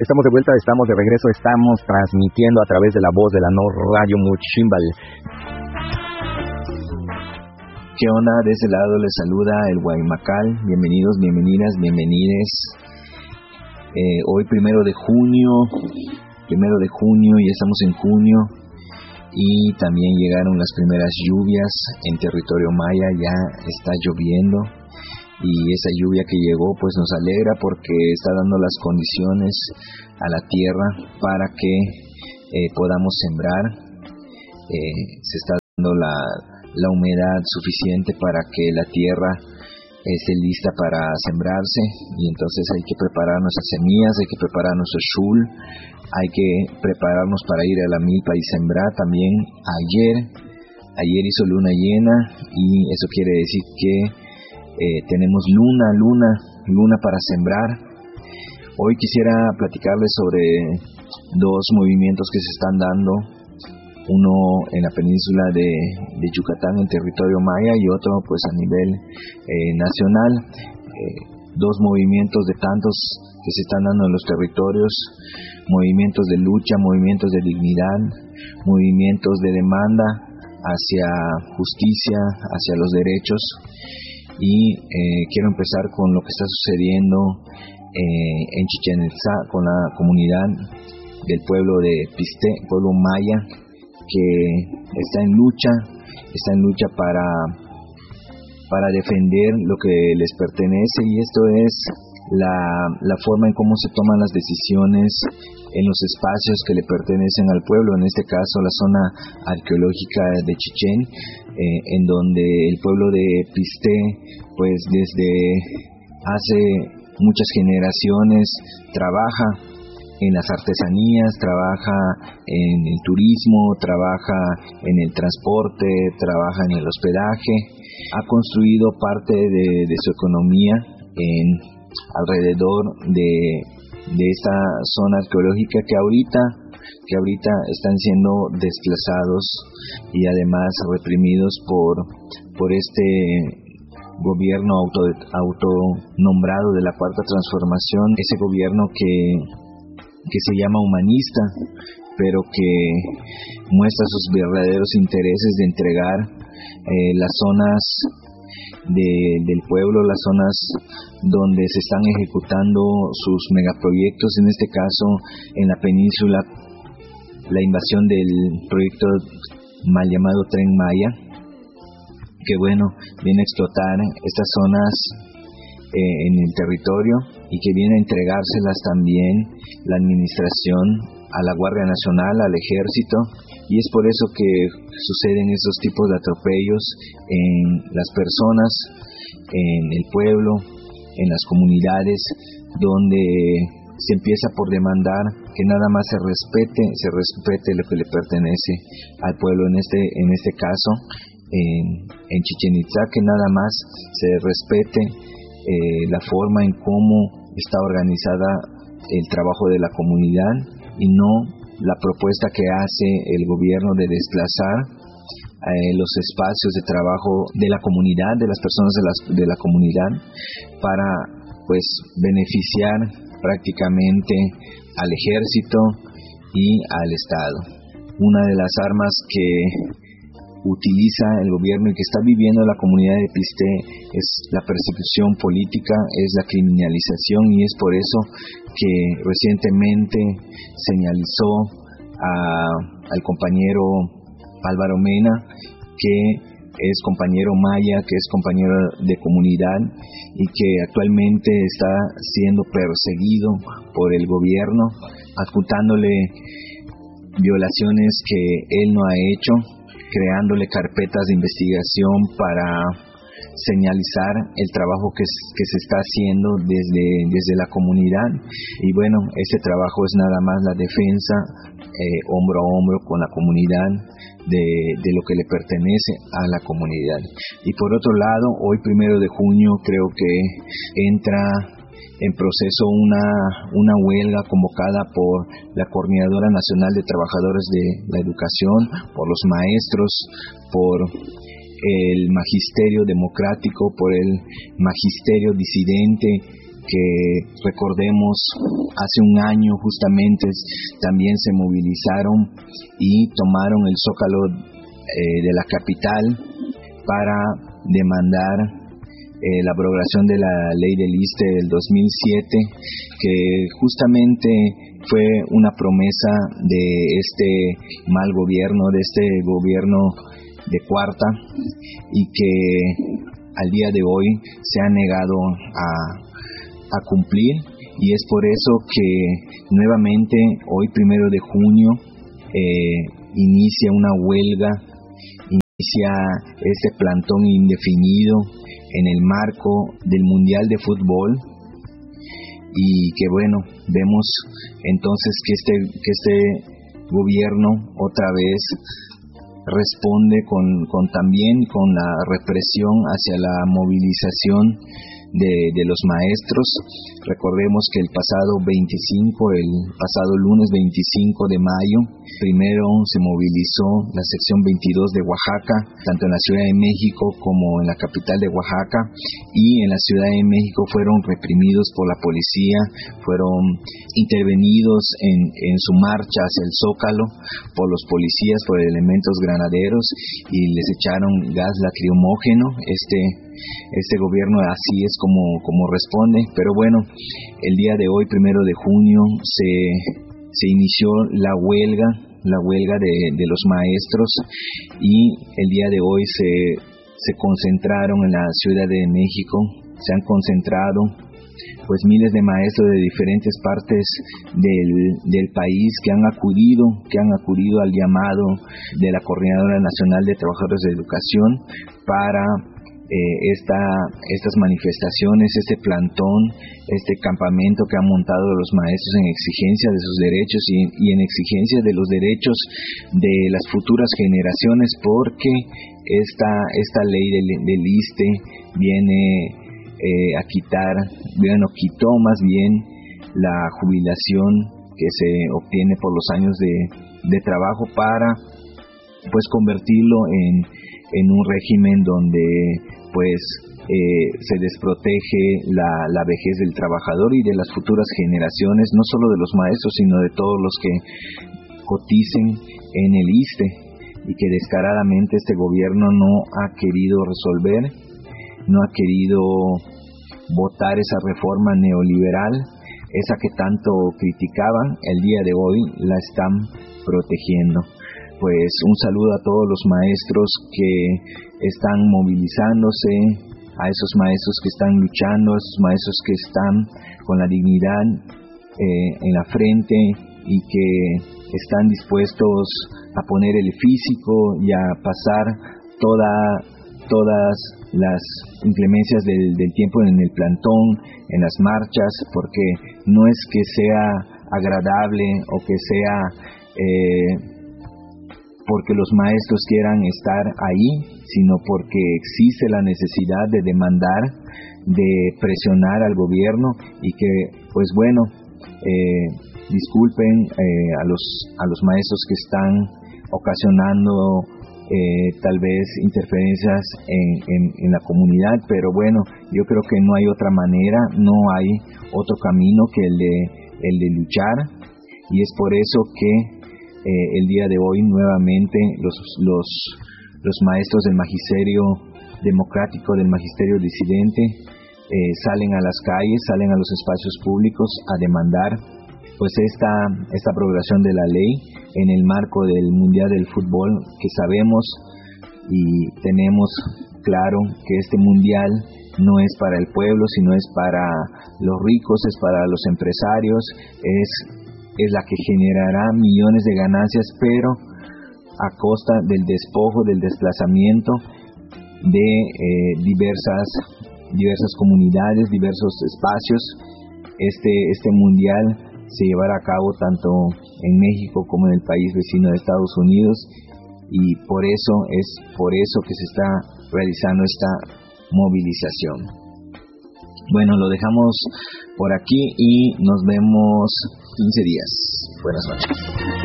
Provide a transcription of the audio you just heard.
Estamos de vuelta, estamos de regreso, estamos transmitiendo a través de la voz de la No Radio Muchimbal. ¿Qué onda? De ese lado les saluda el Guaymacal. Bienvenidos, bienvenidas, bienvenides. Hoy 1 de junio, ya estamos en junio, y también llegaron las primeras lluvias en territorio maya. Ya está lloviendo, y esa lluvia que llegó pues nos alegra porque está dando las condiciones a la tierra para que podamos sembrar. Se está dando la humedad suficiente para que la tierra esté lista para sembrarse, y entonces hay que preparar nuestras semillas, hay que preparar nuestro shul, hay que prepararnos para ir a la milpa y sembrar. También ayer hizo luna llena, y eso quiere decir que tenemos luna para sembrar. Hoy quisiera platicarles sobre dos movimientos que se están dando, uno en la península de Yucatán, en territorio maya, y otro pues a nivel nacional. Dos movimientos de tantos que se están dando en los territorios, movimientos de lucha, movimientos de dignidad, movimientos de demanda hacia justicia, hacia los derechos. Y quiero empezar con lo que está sucediendo en Chichén Itzá, con la comunidad del pueblo de Piste, pueblo maya, que está en lucha para defender lo que les pertenece, y esto es la forma en cómo se toman las decisiones en los espacios que le pertenecen al pueblo, en este caso la zona arqueológica de Chichén, en donde el pueblo de Piste pues desde hace muchas generaciones trabaja en las artesanías, trabaja en el turismo, trabaja en el transporte, trabaja en el hospedaje. Ha construido parte de su economía alrededor de esta zona arqueológica que ahorita están siendo desplazados y además reprimidos por este gobierno autonombrado de la Cuarta Transformación, ese gobierno que se llama humanista, pero que muestra sus verdaderos intereses de entregar las zonas del pueblo, las zonas donde se están ejecutando sus megaproyectos, en este caso en la península, la invasión del proyecto mal llamado Tren Maya, que viene a explotar estas zonas en el territorio, y que viene a entregárselas también la administración a la Guardia Nacional, al Ejército, y es por eso que suceden estos tipos de atropellos en las personas, en el pueblo, en las comunidades, donde se empieza por demandar que nada más se respete lo que le pertenece al pueblo, en este caso en Chichén Itzá, que nada más se respete la forma en cómo está organizada el trabajo de la comunidad, y no la propuesta que hace el gobierno de desplazar los espacios de trabajo de la comunidad, de las personas de la comunidad, para pues beneficiar prácticamente al ejército y al Estado. Una de las armas que utiliza el gobierno y que está viviendo la comunidad de Piste es la persecución política, es la criminalización, y es por eso que recientemente señalizó al compañero Álvaro Mena, que es compañero maya, que es compañero de comunidad, y que actualmente está siendo perseguido por el gobierno, adjutándole violaciones que él no ha hecho, creándole carpetas de investigación para señalizar el trabajo que se está haciendo desde la comunidad. Y ese trabajo es nada más la defensa hombro a hombro con la comunidad de lo que le pertenece a la comunidad. Y por otro lado, hoy 1 de junio creo que entra en proceso una huelga convocada por la Coordinadora Nacional de Trabajadores de la Educación, por los maestros, por el magisterio democrático, por el magisterio disidente, que recordemos hace un año justamente también se movilizaron y tomaron el Zócalo de la capital para demandar la abrogación de la ley del ISSSTE del 2007, que justamente fue una promesa de este mal gobierno, de este gobierno de cuarta, y que al día de hoy se ha negado a cumplir, y es por eso que nuevamente hoy 1 de junio inicia una huelga, inicia este plantón indefinido en el marco del Mundial de Fútbol, y que bueno, vemos entonces que este gobierno otra vez responde también con la represión hacia la movilización de los maestros. Recordemos que el pasado lunes 25 de mayo, primero se movilizó la sección 22 de Oaxaca, tanto en la Ciudad de México como en la capital de Oaxaca, y en la Ciudad de México fueron reprimidos por la policía, fueron intervenidos en su marcha hacia el Zócalo por los policías, por elementos granaderos, y les echaron gas lacrimógeno. Este gobierno así es como responde, pero bueno, el día de hoy, 1 de junio, se inició la huelga de los maestros, y el día de hoy se concentraron en la Ciudad de México, se han concentrado pues miles de maestros de diferentes partes del país que han acudido al llamado de la Coordinadora Nacional de Trabajadores de Educación para estas manifestaciones, este plantón, este campamento que han montado los maestros en exigencia de sus derechos y en exigencia de los derechos de las futuras generaciones, porque esta ley del ISSSTE viene a quitó más bien la jubilación que se obtiene por los años de trabajo para pues convertirlo en un régimen donde pues se desprotege la vejez del trabajador y de las futuras generaciones, no solo de los maestros, sino de todos los que coticen en el ISSSTE, y que descaradamente este gobierno no ha querido resolver, no ha querido votar esa reforma neoliberal, esa que tanto criticaban. El día de hoy la están protegiendo. Pues un saludo a todos los maestros que están movilizándose, a esos maestros que están luchando, a esos maestros que están con la dignidad en la frente y que están dispuestos a poner el físico y a pasar todas las inclemencias del tiempo en el plantón, en las marchas, porque no es que sea agradable o que sea porque los maestros quieran estar ahí, sino porque existe la necesidad de demandar, de presionar al gobierno, y que pues bueno, disculpen a los maestros que están ocasionando tal vez interferencias en la comunidad, pero bueno, yo creo que no hay otra manera, no hay otro camino que el de luchar, y es por eso que el día de hoy nuevamente los maestros del magisterio democrático, del magisterio disidente, salen a las calles, salen a los espacios públicos a demandar pues esta aprobación de la ley en el marco del Mundial del Fútbol, que sabemos y tenemos claro que este Mundial no es para el pueblo, sino es para los ricos, es para los empresarios, es la que generará millones de ganancias, pero a costa del despojo, del desplazamiento de diversas comunidades, diversos espacios. Este mundial se llevará a cabo tanto en México como en el país vecino de Estados Unidos, y por eso que se está realizando esta movilización. Bueno, lo dejamos por aquí y nos vemos 15 días. Buenas noches.